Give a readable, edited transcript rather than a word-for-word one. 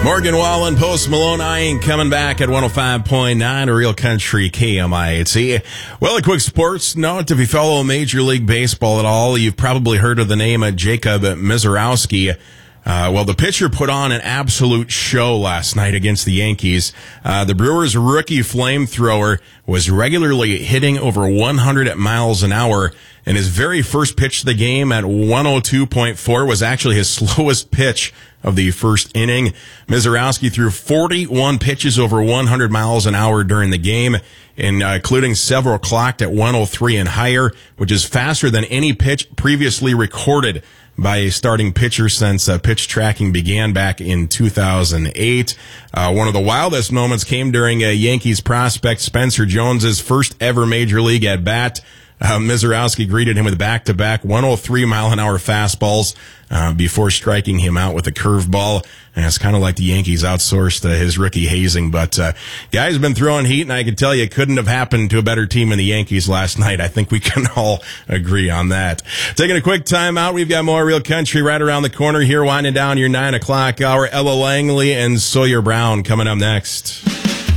Morgan Wallen, Post Malone, I ain't coming back at 105.9 a Real Country KMIT. Well, a quick sports note. If you follow Major League Baseball at all, you've probably heard of the name of Jacob Misiorowski. Well, the pitcher put on an absolute show last night against the Yankees. The Brewers' rookie flamethrower was regularly hitting over 100 miles an hour, and his very first pitch of the game at 102.4 was actually his slowest pitch of the first inning. Misiorowski threw 41 pitches over 100 miles an hour during the game, including several clocked at 103 and higher, which is faster than any pitch previously recorded by a starting pitcher since pitch tracking began back in 2008. One of the wildest moments came during Yankees prospect Spencer Jones's first ever major league at bat. Misiorowski greeted him with back-to-back 103-mile-an-hour fastballs before striking him out with a curveball. And it's kind of like the Yankees outsourced his rookie hazing. But guy's been throwing heat, and I can tell you it couldn't have happened to a better team than the Yankees last night. I think we can all agree on that. Taking a quick time out, we've got more Real Country right around the corner here, winding down your 9 o'clock hour. Ella Langley and Sawyer Brown coming up next.